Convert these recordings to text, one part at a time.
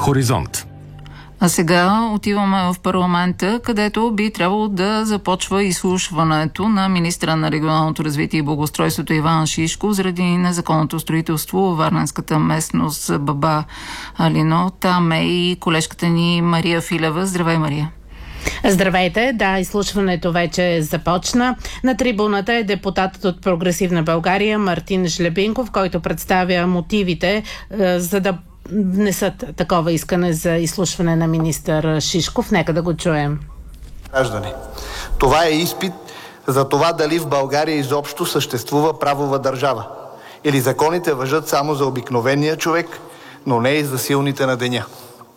Хоризонт. А сега отиваме в парламента, където би трябвало да започва изслушването на министра на регионалното развитие и благоустройството Иван Шишков заради незаконното строителство във варненската местност Баба Алино. Там е и колежката ни Мария Филева. Здравей, Мария! Здравейте! Да, изслушването вече започна. На трибуната е депутатът от Прогресивна България Мартин Жлебинков, който представя мотивите за да внесат такова искане за изслушване на министър Шишков. Нека да го чуем. Граждани, това е изпит за това дали в България изобщо съществува правова държава. Или законите важат само за обикновения човек, но не и за силните на деня.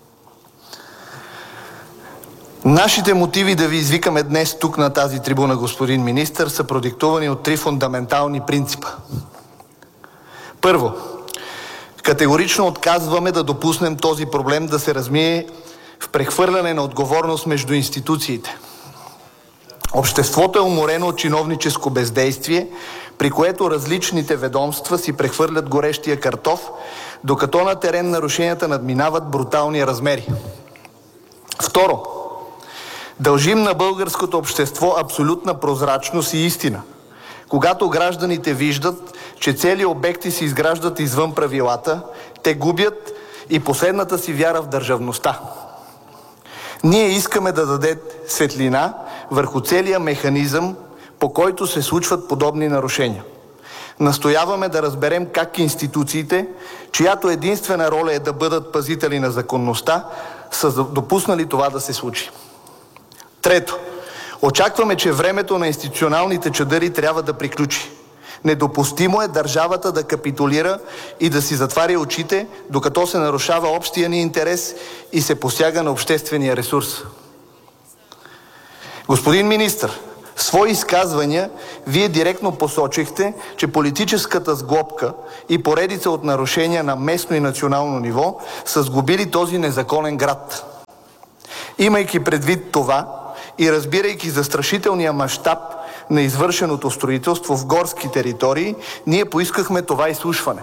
Нашите мотиви да ви извикаме днес тук на тази трибуна, господин министър, са продиктувани от три фундаментални принципа. Първо, категорично отказваме да допуснем този проблем да се размие в прехвърляне на отговорност между институциите. Обществото е уморено от чиновническо бездействие, при което различните ведомства си прехвърлят горещия картоф, докато на терен нарушенията надминават брутални размери. Второ, дължим на българското общество абсолютна прозрачност и истина. Когато гражданите виждат, че цели обекти се изграждат извън правилата, те губят и последната си вяра в държавността. Ние искаме да дадем светлина върху целия механизъм, по който се случват подобни нарушения. Настояваме да разберем как институциите, чиято единствена роля е да бъдат пазители на законността, са допуснали това да се случи. Трето, очакваме, че времето на институционалните чадъри трябва да приключи. Недопустимо е държавата да капитулира и да си затваря очите, докато се нарушава общия ни интерес и се посяга на обществения ресурс. Господин министър, в свои изказвания вие директно посочихте, че политическата сглобка и поредица от нарушения на местно и национално ниво са сглобили този незаконен град. Имайки предвид това и разбирайки застрашителния мащаб на извършеното строителство в горски територии, ние поискахме това изслушване.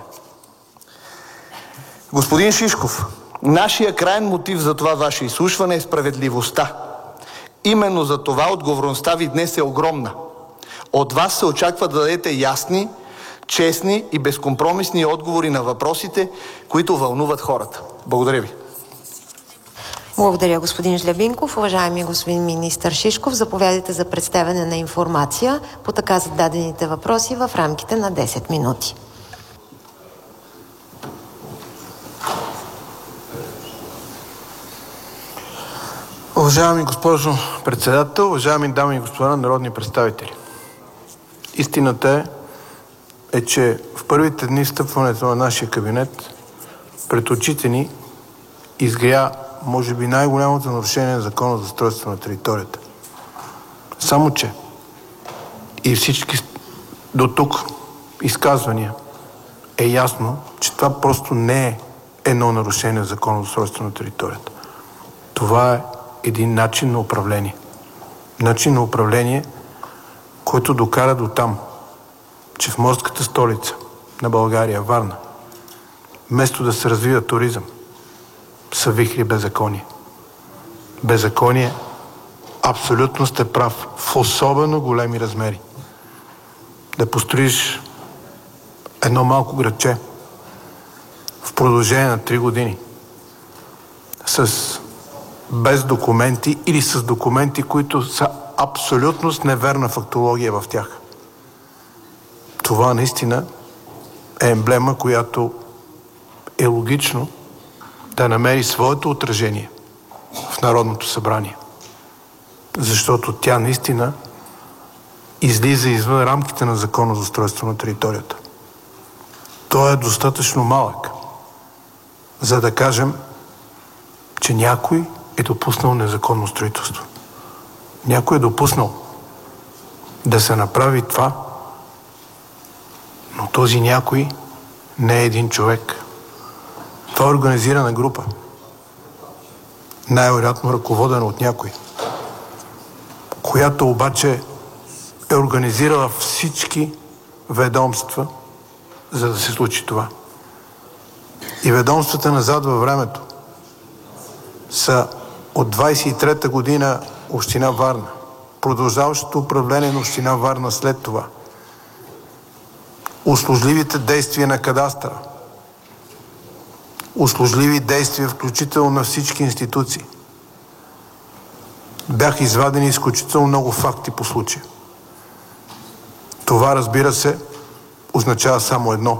Господин Шишков, нашия краен мотив за това ваше изслушване е справедливостта. Именно за това отговорността ви днес е огромна. От вас се очаква да дадете ясни, честни и безкомпромисни отговори на въпросите, които вълнуват хората. Благодаря ви. Благодаря, господин Жлебинков. Уважаеми господин министър Шишков, заповядайте за представяне на информация по така зададените въпроси в рамките на 10 минути. Уважаеми госпожо председател, уважаеми дами и господа народни представители. Истината е, че в първите дни встъпването на нашия кабинет пред очите ни изгря може би най-голямото нарушение на Закона за устройство на територията. Само че и всички до тук изказвания е ясно, че това просто не е едно нарушение на Закона за устройство на територията. Това е един начин на управление. Начин на управление, който докара до там, че в морската столица на България, Варна, вместо да се развива туризъм, са вихри беззаконие. Беззаконие, абсолютно сте прав, в особено големи размери. Да построиш едно малко градче в продължение на 3 години без документи или с документи, които са абсолютно с неверна фактология в тях. Това наистина е емблема, която е логично да намери своето отражение в Народното събрание. Защото тя наистина излиза извън рамките на Закона за устройство на територията. Той е достатъчно малък, за да кажем, че някой е допуснал незаконно строителство. Някой е допуснал да се направи това, но този някой не е един човек. Това е организирана група. Най-вероятно ръководена от някой, която обаче е организирала всички ведомства, за да се случи това. И ведомствата назад във времето са от 23-та година община Варна, продължаващото управление на община Варна след това, услужливите действия на кадастъра, услужливи действия включително на всички институции. Бяха извадени изключително много факти по случая. Това, разбира се, означава само едно.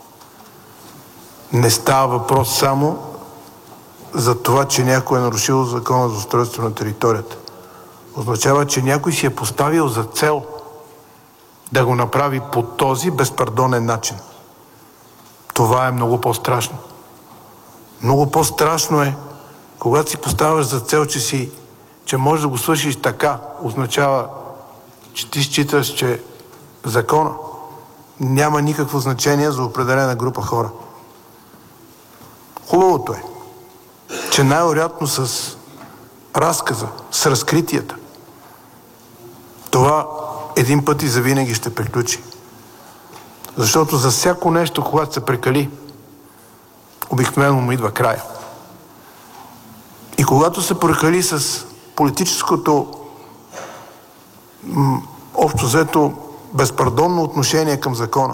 Не става въпрос само за това, че някой е нарушил Закона за устройство на територията. Означава, че някой си е поставил за цел да го направи по този безпардонен начин. Това е много по-страшно. Много по-страшно е, когато си поставяш за цел, че можеш да го свършиш така, означава, че ти считаш, че закона няма никакво значение за определена група хора. Хубавото е, че най-вероятно с разказа, с разкритията, това един път и завинаги ще приключи. Защото за всяко нещо, когато се прекали, обикновено му идва края. И когато се прекали с политическото общо взето безпардонно отношение към закона,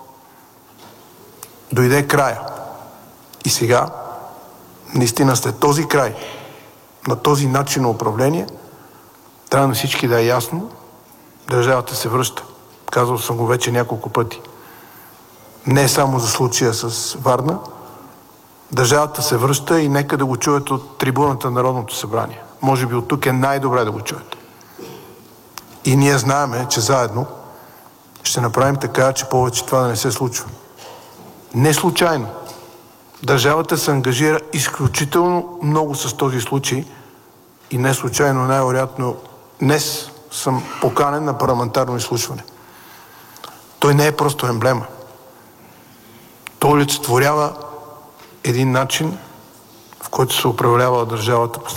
дойде края. И сега, наистина след този край, на този начин на управление, трябва на всички да е ясно, държавата се връща. Казал съм го вече няколко пъти. Не само за случая с Варна, държавата се връща и нека да го чуят от трибуната на Народното събрание. Може би от тук е най-добре да го чуят. И ние знаем, че заедно ще направим така, че повече това да не се случва. Не случайно. Държавата се ангажира изключително много с този случай и не случайно, най-вероятно днес съм поканен на парламентарно изслушване. Той не е просто емблема. Той олицетворява един начин, в който се управлява държавата